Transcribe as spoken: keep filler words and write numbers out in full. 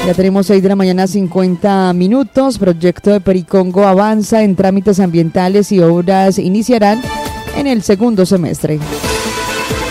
Ya tenemos seis de la mañana, cincuenta minutos. Proyecto de Pericongo avanza en trámites ambientales y obras iniciarán en el segundo semestre.